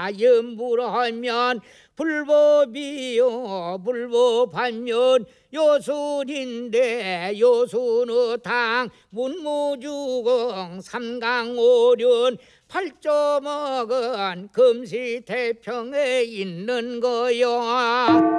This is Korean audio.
염불하면 불법이요 불법하면 요술인데 요순의탕 문무주공 삼강오륜 팔조먹은 금시태평에 있는 거요.